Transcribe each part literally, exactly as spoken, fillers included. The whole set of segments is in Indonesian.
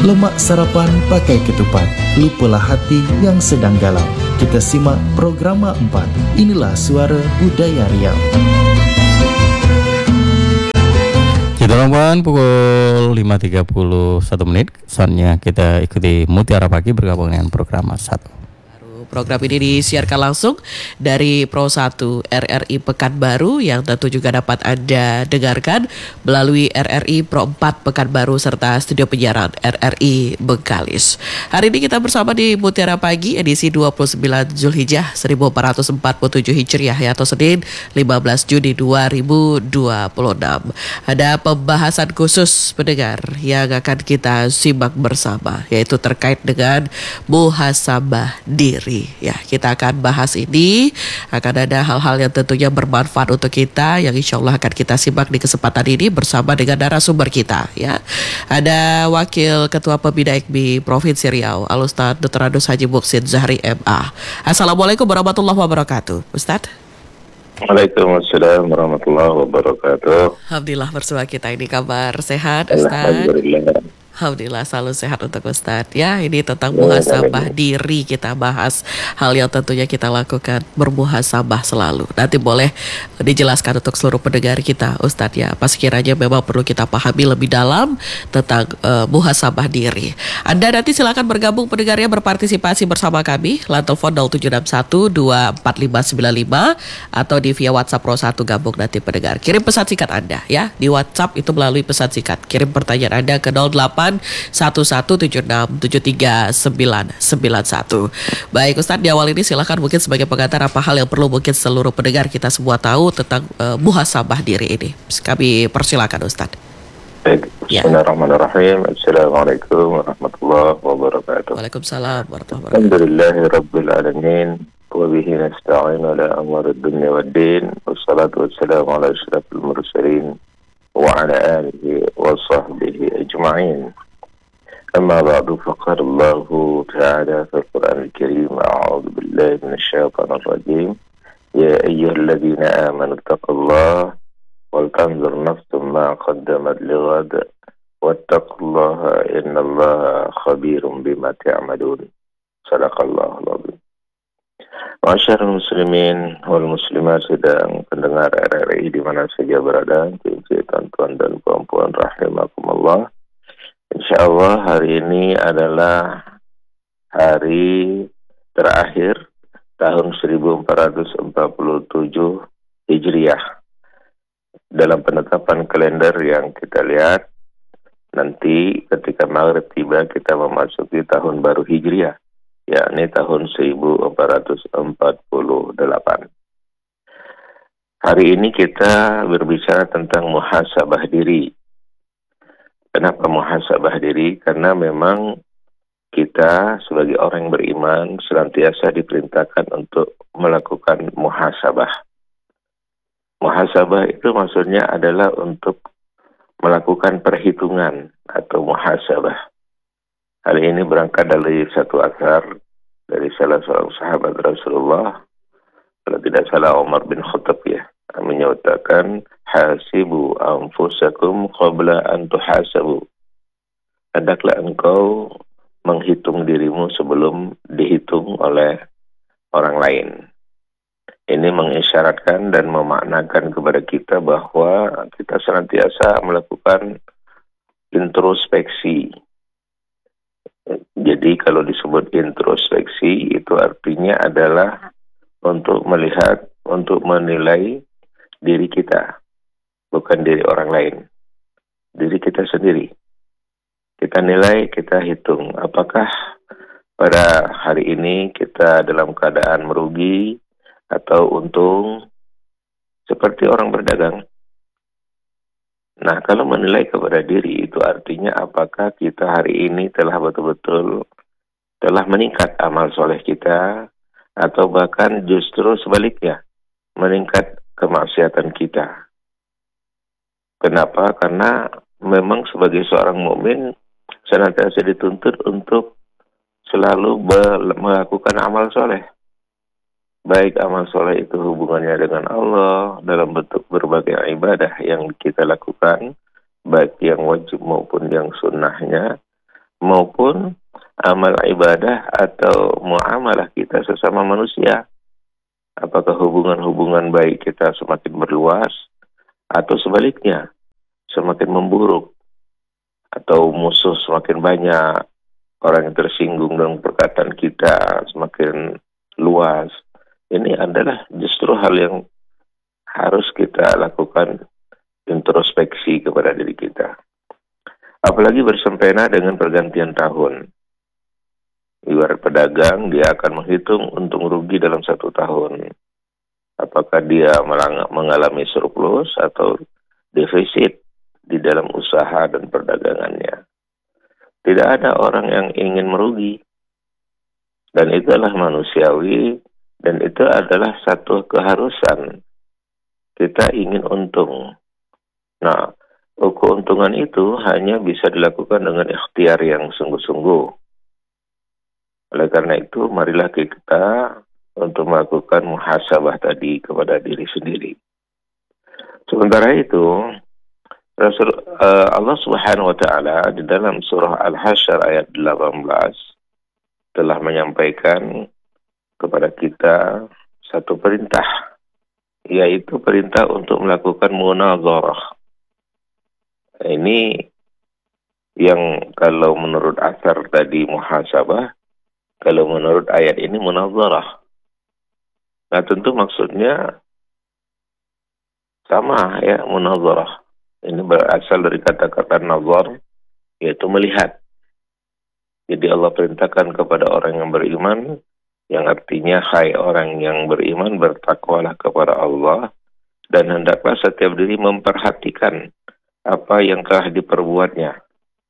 Lemak sarapan pakai ketupat, lupalah hati yang sedang galau. Kita simak program empat. Inilah Suara Budaya Riau. Kita lomban pukul lima tiga puluh satu menit. Saatnya kita ikuti Mutiara Pagi bergabung dengan program satu. Program ini disiarkan langsung dari Pro satu R R I Pekanbaru yang tentu juga dapat Anda dengarkan melalui R R I Pro empat Pekanbaru serta studio penyiaran R R I Bengkalis. Hari ini kita bersama di Mutiara Pagi edisi dua puluh sembilan Zulhijjah seribu empat ratus empat puluh tujuh Hijriah atau Senin lima belas Juni dua ribu dua puluh enam. Ada pembahasan khusus pendengar yang akan kita simak bersama, yaitu terkait dengan muhasabah diri. Ya, kita akan bahas ini. Akan ada hal-hal yang tentunya bermanfaat untuk kita, yang insya Allah akan kita simak di kesempatan ini bersama dengan narasumber kita. Ya, ada Wakil Ketua Pembina I K B I Provinsi Riau, Al-Ustadz Doktor Adus Haji Muhsin Zahri M A. Assalamualaikum warahmatullahi wabarakatuh, Ustadz. Waalaikumsalam warahmatullahi wabarakatuh. Alhamdulillah bersama kita ini kabar sehat, Ustadz. Alhamdulillah. Alhamdulillah selalu sehat untuk Ustadz. Ya, ini tentang muhasabah diri kita bahas. Hal yang tentunya kita lakukan bermuhasabah selalu. Nanti boleh dijelaskan untuk seluruh pendengar kita Ustadz ya, apa sekiranya memang perlu kita pahami lebih dalam tentang uh, muhasabah diri. Anda nanti silakan bergabung pendengarnya, berpartisipasi bersama kami. Line telepon nol tujuh enam satu dua empat lima sembilan lima atau di via WhatsApp Pro satu gabung nanti pendengar. Kirim pesan singkat Anda ya di WhatsApp itu melalui pesan singkat. Kirim pertanyaan Anda ke nol delapan satu satu tujuh enam tujuh tiga sembilan sembilan satu. Baik Ustadz, di awal ini silakan mungkin sebagai pengantar apa hal yang perlu mungkin seluruh pendengar kita semua tahu tentang uh, muhasabah diri ini. Kami persilakan Ustadz. Baik, Bismillahirrahmanirrahim. Assalamualaikum warahmatullahi wabarakatuh. Waalaikumsalam warahmatullahi wabarakatuh. Alhamdulillahi rabbil alamin wa bihi nasta'in ala amri dunya waddin wassalatu wassalamu ala asyrafil mursalin wa ala alihi wa sahbihi ajma'in. أما بعد فقال الله تعالى في القرآن الكريم أعوذ بالله من الشيطان الرجيم يا أيها الذين آمنوا اتقوا الله ولتنظر نفس ما قدمت لغد واتقوا الله إن الله خبير بما تعملون صدق الله العظيم. Masyarul muslimin wal muslimat sedang pendengar R R I di mana saja berada, tuan-tuan dan puan-puan rahimakumullah. InsyaAllah hari ini adalah hari terakhir tahun seribu empat ratus empat puluh tujuh Hijriah. Dalam penetapan kalender yang kita lihat, nanti ketika maghrib tiba kita memasuki tahun baru Hijriah, yakni tahun seribu empat ratus empat puluh delapan. Hari ini kita berbicara tentang muhasabah diri. Kenapa muhasabah diri? Karena memang kita sebagai orang yang beriman senantiasa diperintahkan untuk melakukan muhasabah. Muhasabah itu maksudnya adalah untuk melakukan perhitungan atau muhasabah. Hal ini berangkat dari satu asar dari salah seorang sahabat Rasulullah, kalau tidak salah Umar bin Khattab ya, menyatakan hasibu anfusakum qabla an tuhasabu. Hendaklah engkau menghitung dirimu sebelum dihitung oleh orang lain. Ini mengisyaratkan dan memaknakan kepada kita bahwa kita senantiasa melakukan introspeksi. Jadi kalau disebut introspeksi itu artinya adalah untuk melihat, untuk menilai diri kita, bukan diri orang lain, diri kita sendiri. Kita nilai, kita hitung, apakah pada hari ini kita dalam keadaan merugi atau untung, seperti orang berdagang. Nah, kalau menilai kepada diri itu artinya apakah kita hari ini telah betul-betul telah meningkat amal soleh kita, atau bahkan justru sebaliknya, meningkat kemaksiatan kita. Kenapa? Karena memang sebagai seorang mukmin senantiasa dituntut untuk selalu melakukan amal soleh. Baik amal soleh itu hubungannya dengan Allah dalam bentuk berbagai ibadah yang kita lakukan, baik yang wajib maupun yang sunnahnya, maupun amal ibadah atau muamalah kita sesama manusia. Apakah hubungan-hubungan baik kita semakin meluas atau sebaliknya semakin memburuk, atau musuh semakin banyak, orang yang tersinggung dengan perkataan kita semakin luas. Ini adalah justru hal yang harus kita lakukan introspeksi kepada diri kita. Apalagi bersempena dengan pergantian tahun. Ibarat pedagang, dia akan menghitung untung rugi dalam satu tahun. Apakah dia mengalami surplus atau defisit di dalam usaha dan perdagangannya. Tidak ada orang yang ingin merugi. Dan itu adalah manusiawi, dan itu adalah satu keharusan. Kita ingin untung. Nah, keuntungan itu hanya bisa dilakukan dengan ikhtiar yang sungguh-sungguh. Oleh karena itu, marilah kita untuk melakukan muhasabah tadi kepada diri sendiri. Sementara itu, Rasul uh, Allah Subhanahu wa taala di dalam surah Al-Hasyr ayat delapan belas telah menyampaikan kepada kita satu perintah, yaitu perintah untuk melakukan munazarah. Ini yang kalau menurut asar tadi muhasabah, kalau menurut ayat ini munazarah. Nah, tentu maksudnya sama ya, munazarah. Ini berasal dari kata-kata nazar, yaitu melihat. Jadi Allah perintahkan kepada orang yang beriman, yang artinya, hai orang yang beriman, bertakwalah kepada Allah, dan hendaklah setiap diri memperhatikan apa yang telah diperbuatnya.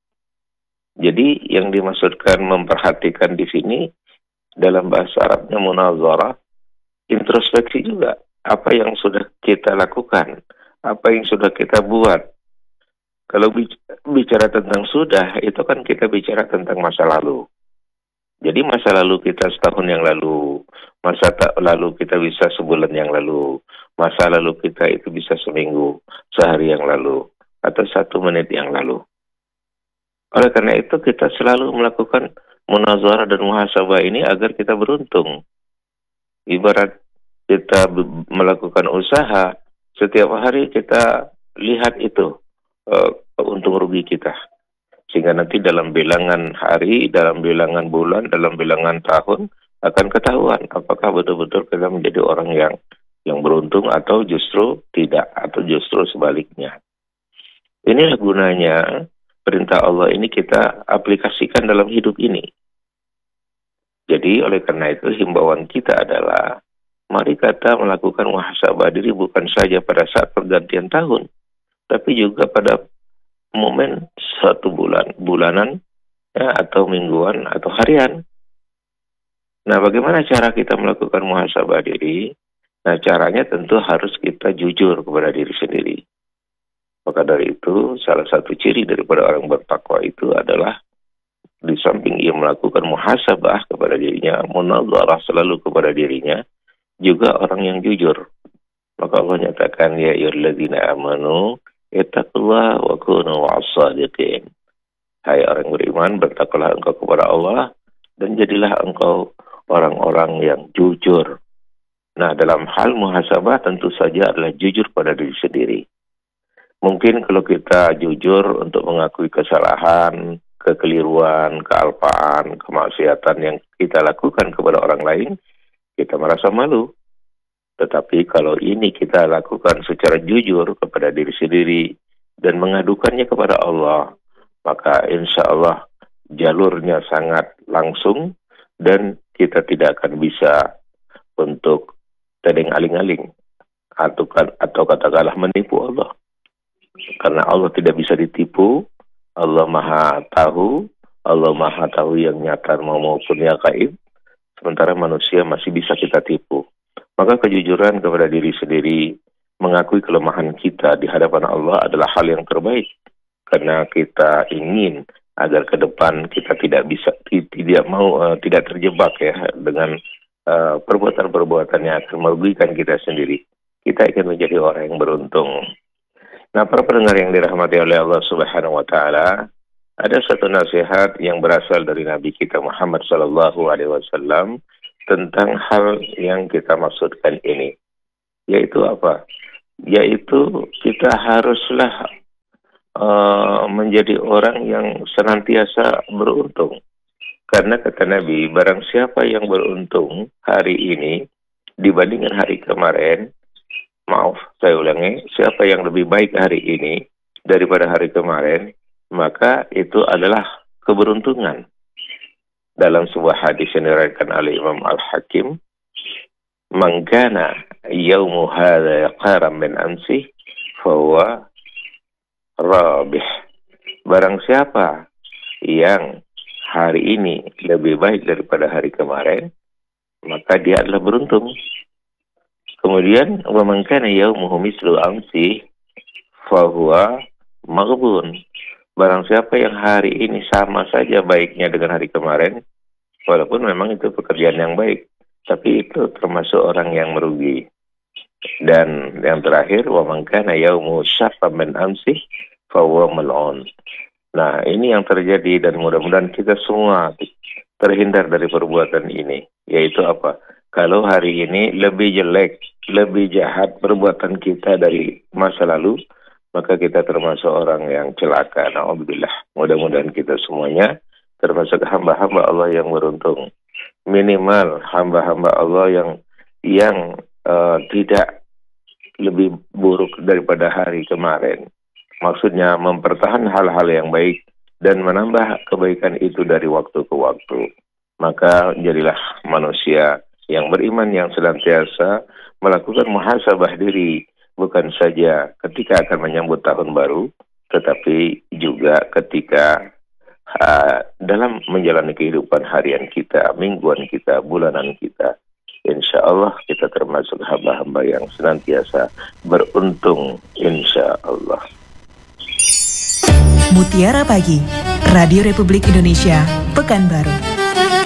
Jadi yang dimaksudkan memperhatikan di sini, dalam bahasa Arabnya munazarah, introspeksi juga. Apa yang sudah kita lakukan, apa yang sudah kita buat. Kalau bicara tentang sudah, itu kan kita bicara tentang masa lalu. Jadi masa lalu kita setahun yang lalu, masa tak lalu kita bisa sebulan yang lalu, masa lalu kita itu bisa seminggu, sehari yang lalu, atau satu menit yang lalu. Oleh karena itu kita selalu melakukan munazarah dan muhasabah ini agar kita beruntung. Ibarat kita melakukan usaha, setiap hari kita lihat itu uh, untung rugi kita. Sehingga nanti dalam bilangan hari, dalam bilangan bulan, dalam bilangan tahun akan ketahuan apakah betul-betul kita menjadi orang yang yang beruntung atau justru tidak, atau justru sebaliknya. Inilah gunanya perintah Allah ini kita aplikasikan dalam hidup ini. Jadi oleh karena itu himbauan kita adalah mari kita melakukan muhasabah diri bukan saja pada saat pergantian tahun, tapi juga pada momen satu bulan, bulanan, ya, atau mingguan, atau harian. Nah, bagaimana cara kita melakukan muhasabah diri? Nah, caranya tentu harus kita jujur kepada diri sendiri. Maka dari itu, salah satu ciri daripada orang bertakwa itu adalah di samping ia melakukan muhasabah kepada dirinya, munazarah selalu kepada dirinya, juga orang yang jujur. Maka Allah nyatakan, ya ayyuhalladzina amanu ittaqullaha wa kunu ma'as-shadiqin. Hai orang beriman, bertakwalah engkau kepada Allah dan jadilah engkau orang-orang yang jujur. Nah, dalam hal muhasabah tentu saja adalah jujur pada diri sendiri. Mungkin kalau kita jujur untuk mengakui kesalahan, kekeliruan, kealpaan, kemaksiatan yang kita lakukan kepada orang lain, kita merasa malu. Tetapi kalau ini kita lakukan secara jujur kepada diri sendiri dan mengadukannya kepada Allah, maka insya Allah jalurnya sangat langsung dan kita tidak akan bisa untuk tedeng aling-aling atau, atau katakanlah menipu Allah. Karena Allah tidak bisa ditipu, Allah maha tahu, Allah maha tahu yang nyata maupun yang gaib, sementara manusia masih bisa kita tipu. Maka kejujuran kepada diri sendiri, mengakui kelemahan kita di hadapan Allah adalah hal yang terbaik. Karena kita ingin agar ke depan kita tidak bisa, tidak mau, uh, tidak terjebak ya dengan uh, perbuatan-perbuatan yang akan merugikan kita sendiri. Kita akan menjadi orang yang beruntung. Nah, para pendengar yang dirahmati oleh Allah Subhanahu wa taala, ada satu nasihat yang berasal dari Nabi kita Muhammad Sallallahu Alaihi Wasallam tentang hal yang kita maksudkan ini, yaitu apa? Yaitu kita haruslah uh, menjadi orang yang senantiasa beruntung. Karena kata Nabi, barang siapa yang beruntung hari ini dibandingkan hari kemarin, maaf, saya ulangi, siapa yang lebih baik hari ini daripada hari kemarin, maka itu adalah keberuntungan. Dalam sebuah hadis yang diriwayatkan oleh Imam Al-Hakim, "Man kana yaumu hadza yaqaran min amsi, fahuwa rabih." Barang siapa yang hari ini lebih baik daripada hari kemarin, maka dia adalah beruntung. Kemudian, wa man kana yaumuhu mislu amsi fahuwa maghbun. Barang siapa yang hari ini sama saja baiknya dengan hari kemarin, walaupun memang itu pekerjaan yang baik, tapi itu termasuk orang yang merugi. Dan yang terakhir, wa man kana yaumuhu syarran min amsi fahuwa mal'un. Nah, ini yang terjadi dan mudah-mudahan kita semua terhindar dari perbuatan ini. Yaitu apa? Kalau hari ini lebih jelek, lebih jahat perbuatan kita dari masa lalu, maka kita termasuk orang yang celaka. Na'udzubillah. Mudah-mudahan kita semuanya termasuk hamba-hamba Allah yang beruntung. Minimal hamba-hamba Allah yang yang uh, tidak lebih buruk daripada hari kemarin. Maksudnya mempertahankan hal-hal yang baik dan menambah kebaikan itu dari waktu ke waktu. Maka jadilah manusia yang beriman yang senantiasa melakukan muhasabah diri, bukan saja ketika akan menyambut tahun baru, tetapi juga ketika uh, dalam menjalani kehidupan harian kita, mingguan kita, bulanan kita. Insya Allah kita termasuk hamba-hamba yang senantiasa beruntung, insya Allah. Mutiara Pagi, Radio Republik Indonesia, Pekanbaru.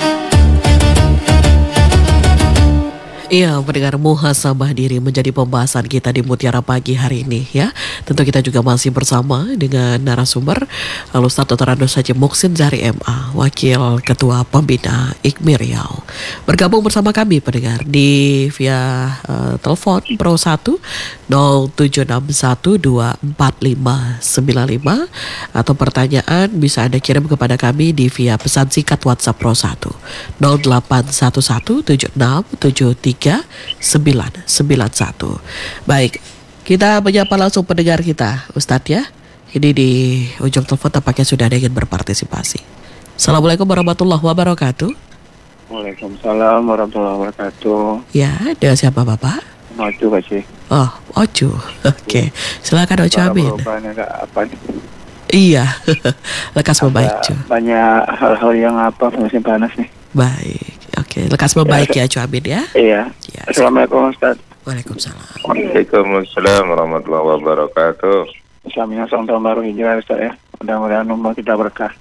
Iya, mendengar muhasabah diri menjadi pembahasan kita di Mutiara Pagi hari ini ya. Tentu kita juga masih bersama dengan narasumber Al-Ustaz Doktor Andos Haji Muhsin Zahri M A, Wakil Ketua Pembina I K M I Riau. Bergabung bersama kami pendengar di via uh, telepon Pro satu nol tujuh enam satu dua empat lima sembilan lima atau pertanyaan bisa Anda kirim kepada kami di via pesan singkat WhatsApp Pro satu nol delapan satu satu tujuh enam tujuh tiga sembilan sembilan satu. Baik, kita menyapa langsung pendengar kita, Ustadz ya. Ini di ujung telepon tampaknya sudah ada yang ingin berpartisipasi. Assalamualaikum warahmatullahi wabarakatuh. Waalaikumsalam warahmatullahi wabarakatuh. Ya, dengan siapa Bapak? Ocu Pak Cik. Oh, Ocu. Oke, okay. Silakan Ocu Amin. Apa nih? Iya, lekas membaik Cu. Banyak hal-hal yang apa musim panas nih. Baik, oke, okay. Lekas membaik ya, ya Cu Amin ya. Iya. Ya, Assalamualaikum Ustaz. Waalaikumsalam. Waalaikumsalam warahmatullahi wabarakatuh. Islamnya tahun tahun baru hijrah Ustaz ya. Mudah-mudahan umur kita berkah.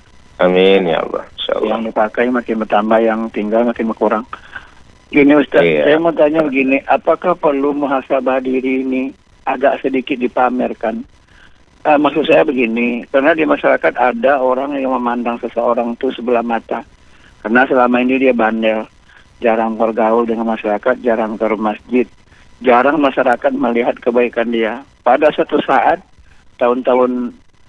Amin ya Allah. Insyaallah. Yang dipakai makin bertambah, yang tinggal makin berkurang. Gini Ustaz, iya. Saya mau tanya begini, apakah perlu muhasabah diri ini agak sedikit dipamerkan? Uh, maksud saya begini, karena di masyarakat ada orang yang memandang seseorang itu sebelah mata. Karena selama ini dia bandel, jarang bergaul dengan masyarakat, jarang ke masjid, jarang masyarakat melihat kebaikan dia. Pada suatu saat, tahun-tahun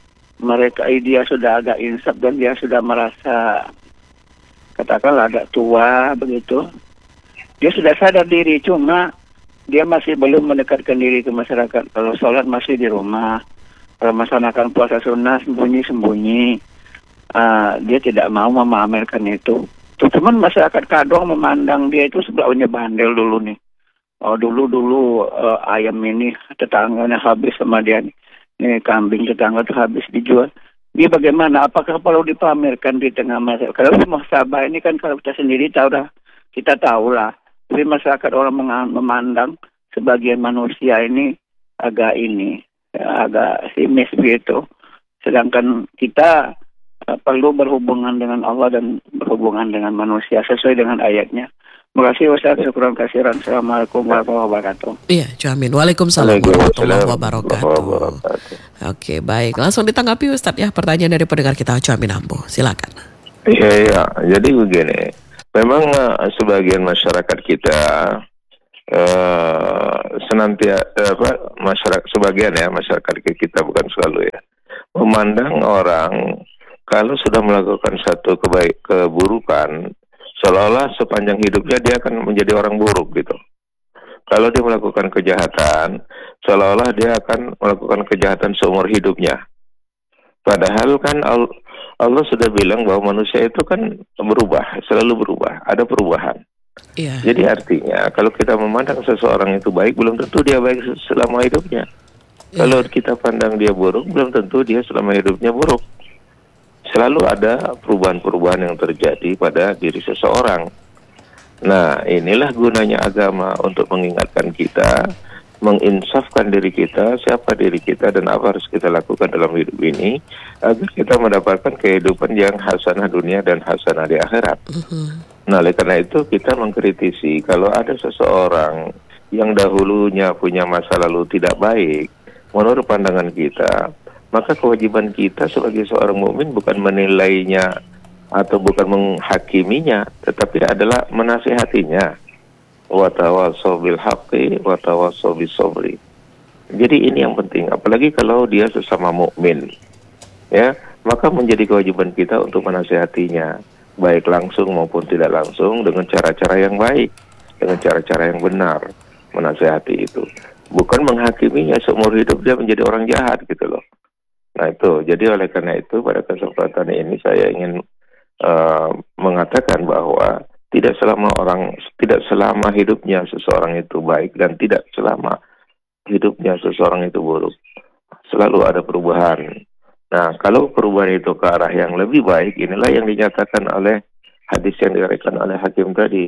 mereka dia sudah agak insaf dan dia sudah merasa, katakanlah agak tua begitu. Dia sudah sadar diri, cuma dia masih belum mendekatkan diri ke masyarakat. Kalau sholat masih di rumah, kalau melaksanakan puasa sunnah sembunyi-sembunyi, uh, dia tidak mau memamerkan itu. Cuman masyarakat kadang memandang dia itu sebelahnya bandel dulu nih. Oh dulu-dulu uh, ayam ini tetangganya habis sama dia nih. Ini kambing tetangga itu habis dijual. Dia bagaimana? Apakah perlu dipamerkan di tengah masyarakat? Kalau muhasabah ini kan kalau kita sendiri tahu dah, kita tahu lah. Tapi masyarakat orang memandang sebagian manusia ini agak ini, ya, agak simis begitu. Sedangkan kita uh, perlu berhubungan dengan Allah dan berhubungan dengan manusia sesuai dengan ayatnya. Terima kasih Ustaz, syukuran kasiran. Assalamualaikum warahmatullahi wabarakatuh. Iya, Jamin. Waalaikumsalam warahmatullahi wabarakatuh. Oke, baik. Langsung ditanggapi Ustadz ya pertanyaan dari pendengar kita, Jamin Ambo. Silakan. Iya, iya. Jadi begini, memang uh, sebagian masyarakat kita uh, senantiasa uh, apa masyarakat sebagian ya masyarakat kita bukan selalu ya memandang orang kalau sudah melakukan satu kebaik keburukan seolah-olah sepanjang hidupnya dia akan menjadi orang buruk gitu. Kalau dia melakukan kejahatan, seolah-olah dia akan melakukan kejahatan seumur hidupnya. Padahal kan Allah sudah bilang bahwa manusia itu kan berubah, selalu berubah, ada perubahan. Iya. Jadi artinya kalau kita memandang seseorang itu baik, belum tentu dia baik selama hidupnya. Iya. Kalau kita pandang dia buruk, belum tentu dia selama hidupnya buruk. Selalu ada perubahan-perubahan yang terjadi pada diri seseorang. Nah, inilah gunanya agama untuk mengingatkan kita, menginsafkan diri kita, siapa diri kita dan apa harus kita lakukan dalam hidup ini agar kita mendapatkan kehidupan yang hasanah dunia dan hasanah di akhirat. Uh-huh. Nah, oleh karena itu kita mengkritisi kalau ada seseorang yang dahulunya punya masa lalu tidak baik, menurut pandangan kita, maka kewajiban kita sebagai seorang mukmin bukan menilainya atau bukan menghakiminya, tetapi adalah menasihatinya. Wa tawassaw bil haqqi wa tawassaw bis sabri. Jadi ini yang penting, apalagi kalau dia sesama mukmin. Ya, maka menjadi kewajiban kita untuk menasihatinya, baik langsung maupun tidak langsung dengan cara-cara yang baik, dengan cara-cara yang benar menasihati itu. Bukan menghakiminya seumur hidup dia menjadi orang jahat gitu loh. Nah itu, jadi oleh karena itu pada kesempatan ini saya ingin uh, mengatakan bahwa tidak selama orang, tidak selama hidupnya seseorang itu baik dan tidak selama hidupnya seseorang itu buruk. Selalu ada perubahan. Nah kalau perubahan itu ke arah yang lebih baik, inilah yang dinyatakan oleh hadis yang diriwayatkan oleh Hakim tadi,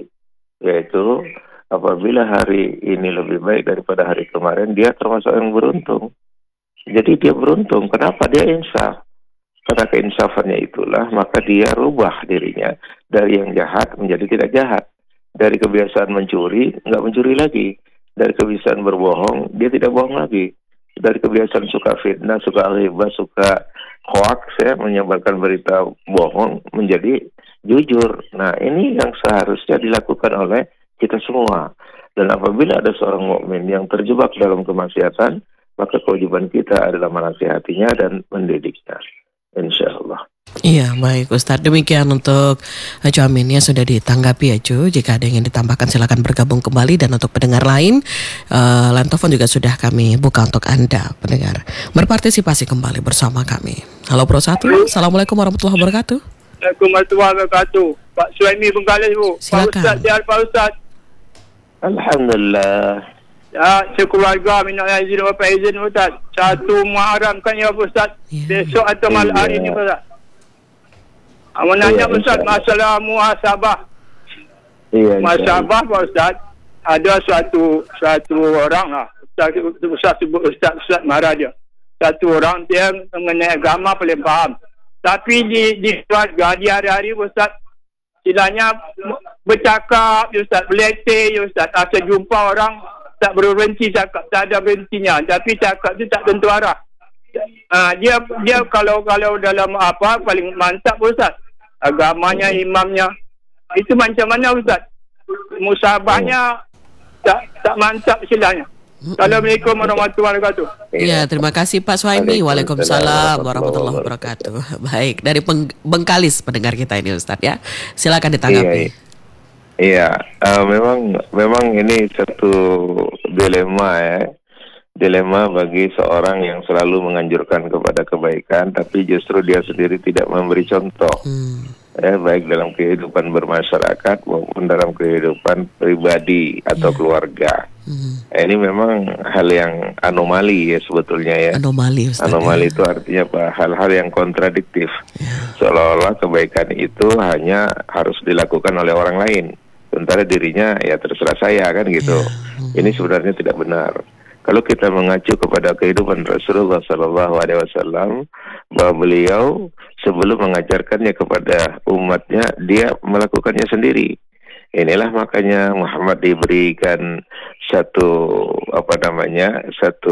yaitu apabila hari ini lebih baik daripada hari kemarin, dia termasuk yang beruntung. Jadi dia beruntung. Kenapa? Dia insaf. Karena keinsafannya itulah, maka dia rubah dirinya dari yang jahat menjadi tidak jahat. Dari kebiasaan mencuri, nggak mencuri lagi. Dari kebiasaan berbohong, dia tidak bohong lagi. Dari kebiasaan suka fitnah, suka ghibah, suka hoax, ya, menyebarkan berita bohong, menjadi jujur. Nah, ini yang seharusnya dilakukan oleh kita semua. Dan apabila ada seorang mukmin yang terjebak dalam kemaksiatan, maka kewajiban kita adalah menasihatinya dan mendidiknya. Insya Allah. Iya, baik Ustadz. Demikian untuk Jaminnya sudah ditanggapi ya Cu. Jika ada yang ingin ditambahkan silakan bergabung kembali. Dan untuk pendengar lain, uh, line telepon juga sudah kami buka untuk Anda pendengar berpartisipasi kembali bersama kami. Halo Pro satu, Assalamualaikum warahmatullahi wabarakatuh. Assalamualaikum warahmatullahi wabarakatuh. Pak Suhaimi Bengkalis Bu. Silakan. Pak Ustaz, sihat Pak Ustaz. Alhamdulillah. Ya, sekeluarga minta izin Bapak izin Ustaz. Satu Muharram kan ya Ustaz. Yeah. Besok atau malam yeah. hari ni Ustaz. Awak nanya yeah, Ustaz masalah muhasabah. Iya. Yeah, muhasabah Pak Ustaz. Ada suatu suatu orang lah. Ustaz Ustaz sebut Ustaz Ustaz marah dia. Satu orang dia mengenai agama paling faham. Tapi di di keluarga di hari-hari Ustaz istilahnya bercakap Ustaz, beletih Ustaz. Asal jumpa orang tak berhenti cakap, tak ada berhentinya, tapi cakap tu tak tentu arah. Ha, dia dia kalau kalau dalam apa paling mantap Ustaz, agamanya, imamnya itu macam mana Ustaz? Musabahnya tak tak mantap silanya. Assalamualaikum warahmatullahi wabarakatuh. Ya, terima kasih Pak Suhaimi. Waalaikumsalam warahmatullahi wabarakatuh. Baik, dari Peng- Bengkalis pendengar kita ini Ustaz ya. Silakan ditanggapi. Iya, iya. Uh, memang memang ini satu dilema ya. Dilema bagi seorang yang selalu menganjurkan kepada kebaikan, tapi justru dia sendiri tidak memberi contoh. Hmm. Ya, baik dalam kehidupan bermasyarakat maupun dalam kehidupan pribadi atau yeah. keluarga. Hmm. Eh, ini memang hal yang anomali ya sebetulnya ya. Anomali Ustaz. Anomali ya. itu artinya apa? Hal-hal yang kontradiktif. Yeah. Seolah-olah kebaikan itu hanya harus dilakukan oleh orang lain, sementara dirinya ya terserah saya kan gitu. Yeah. Hmm. Ini sebenarnya tidak benar. Kalau kita mengacu kepada kehidupan Rasulullah Sallallahu Alaihi Wasallam, bahwa beliau sebelum mengajarkannya kepada umatnya, dia melakukannya sendiri. Inilah makanya Muhammad diberikan satu apa namanya satu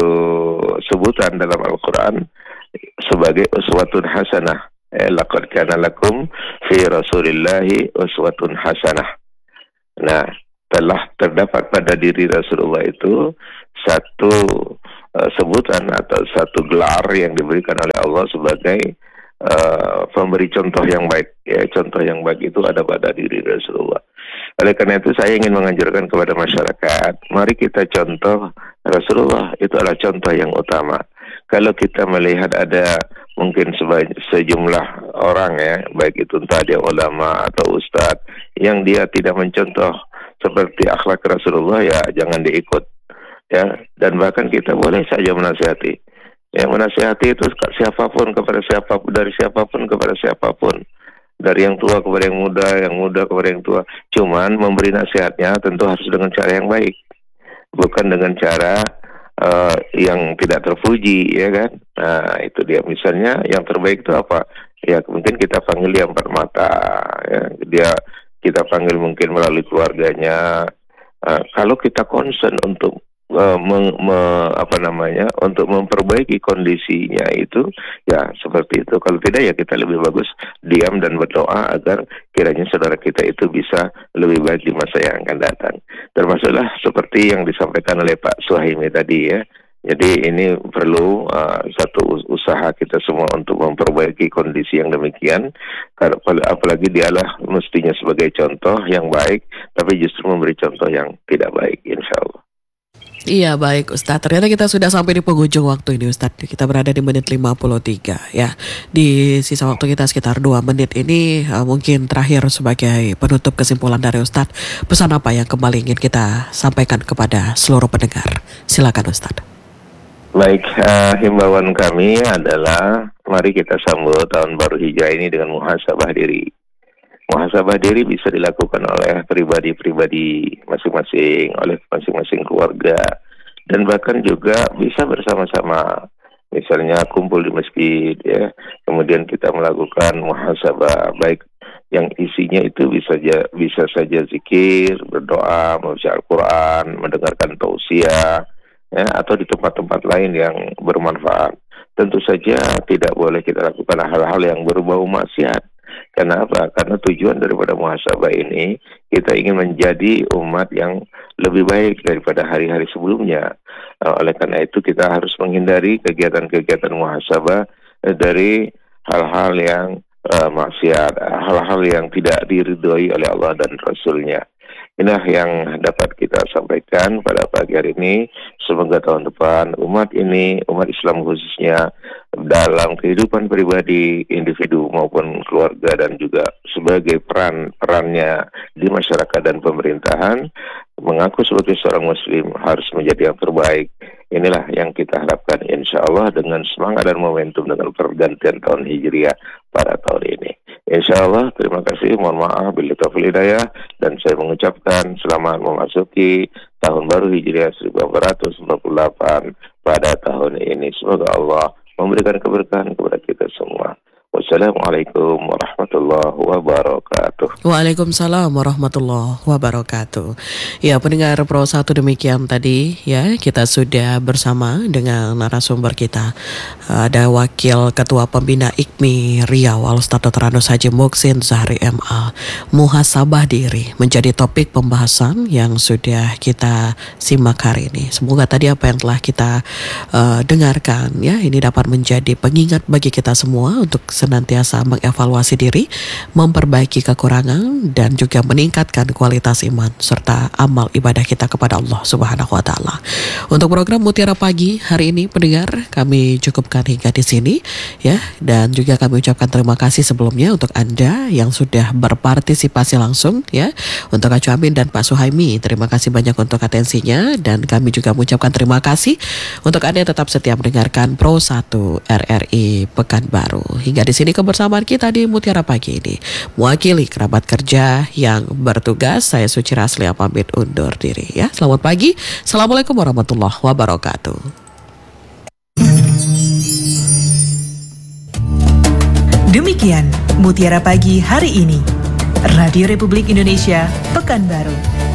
sebutan dalam Al-Quran sebagai uswatun hasanah. Eh, laqad kana lakum fi Rasulillahi uswatun hasanah. Nah, telah terdapat pada diri Rasulullah itu satu uh, sebutan atau satu gelar yang diberikan oleh Allah sebagai uh, pemberi contoh yang baik. Ya, contoh yang baik itu ada pada diri Rasulullah. Oleh karena itu saya ingin menganjurkan kepada masyarakat, mari kita contoh Rasulullah, itu adalah contoh yang utama. Kalau kita melihat ada mungkin sebanyak, sejumlah orang ya, baik itu entah dia ulama atau ustadz, yang dia tidak mencontoh seperti akhlak Rasulullah, ya jangan diikut. Ya, dan bahkan kita boleh saja menasihati. Ya, menasihati itu siapapun kepada siapapun, dari siapapun kepada siapapun. Dari yang tua kepada yang muda, yang muda kepada yang tua. Cuman memberi nasihatnya tentu harus dengan cara yang baik, bukan dengan cara uh, yang tidak terpuji, ya kan? Nah, itu dia. Misalnya yang terbaik itu apa? Ya mungkin kita panggil dia empat mata, ya. Dia kita panggil mungkin melalui keluarganya. Uh, kalau kita concern untuk Uh, me, me, apa namanya untuk memperbaiki kondisinya itu, ya seperti itu. Kalau tidak, ya kita lebih bagus diam dan berdoa agar kiranya saudara kita itu bisa lebih baik di masa yang akan datang. Termasuklah seperti yang disampaikan oleh Pak Suhaimi tadi ya. Jadi ini perlu uh, satu usaha kita semua untuk memperbaiki kondisi yang demikian. Apalagi dialah mestinya sebagai contoh yang baik, tapi justru memberi contoh yang tidak baik, insya Allah. Iya baik Ustadz, ternyata kita sudah sampai di penghujung waktu ini Ustadz. Kita berada di menit lima puluh tiga ya. Di sisa waktu kita sekitar dua menit ini uh, mungkin terakhir sebagai penutup kesimpulan dari Ustadz, pesan apa yang kembali ingin kita sampaikan kepada seluruh pendengar? Silakan Ustadz. Baik, uh, himbauan kami adalah mari kita sambut tahun baru Hijrah ini dengan muhasabah diri. Muhasabah diri bisa dilakukan oleh pribadi-pribadi masing-masing, oleh masing-masing keluarga, dan bahkan juga bisa bersama-sama. Misalnya kumpul di masjid, ya, kemudian kita melakukan muhasabah, baik yang isinya itu bisa saja bisa saja zikir, berdoa, membaca Al-Quran, mendengarkan tausiah, ya, atau di tempat-tempat lain yang bermanfaat. Tentu saja tidak boleh kita lakukan hal-hal yang berbau maksiat. Kenapa? Karena tujuan daripada muhasabah ini, kita ingin menjadi umat yang lebih baik daripada hari-hari sebelumnya. Uh, oleh karena itu kita harus menghindari kegiatan-kegiatan muhasabah uh, dari hal-hal yang uh, maksiat, hal-hal yang tidak diridhoi oleh Allah dan Rasulnya. Inilah yang dapat kita sampaikan pada pagi hari ini. Semoga tahun depan umat ini, umat Islam khususnya, dalam kehidupan pribadi, individu maupun keluarga, dan juga sebagai peran-perannya di masyarakat dan pemerintahan, mengaku sebagai seorang muslim harus menjadi yang terbaik. Inilah yang kita harapkan insya Allah dengan semangat dan momentum dengan pergantian tahun Hijriah pada tahun ini. Insya Allah, terima kasih, mohon maaf bila taufiq hidayah, dan saya mengucapkan selamat memasuki tahun baru Hijriah seribu empat ratus empat puluh delapan pada tahun ini. Semoga Allah memberikan keberkahan kepada kita semua. Wassalamualaikum warahmatullahi wabarakatuh. Waalaikumsalam warahmatullahi wabarakatuh. Ya, pendengar Pro satu, demikian tadi ya, kita sudah bersama dengan narasumber kita. Ada Wakil Ketua Pembina I K M I Riau, Al-Ustadz Doktor Anus Haji Muhsin Zahri M A. Muhasabah diri menjadi topik pembahasan yang sudah kita simak hari ini. Semoga tadi apa yang telah kita uh, dengarkan ya, ini dapat menjadi pengingat bagi kita semua untuk senantiasa mengevaluasi diri, memperbaiki kekurangan, dan juga meningkatkan kualitas iman serta amal ibadah kita kepada Allah Subhanahu wa taala. Untuk program Mutiara Pagi hari ini, pendengar, kami cukupkan hingga di sini ya, dan juga kami ucapkan terima kasih sebelumnya untuk Anda yang sudah berpartisipasi langsung ya. Untuk Kak Amin dan Pak Suhaimi, terima kasih banyak untuk atensinya, dan kami juga mengucapkan terima kasih untuk Anda yang tetap setia mendengarkan Pro satu R R I Pekanbaru. Hingga di sini kebersamaan kita di Mutiara Pagi ini. Mewakili kerabat kerja yang bertugas, saya Suci Raslia pamit undur diri ya. Selamat pagi. Assalamualaikum warahmatullahi wabarakatuh. Demikian Mutiara Pagi hari ini. Radio Republik Indonesia, Pekanbaru.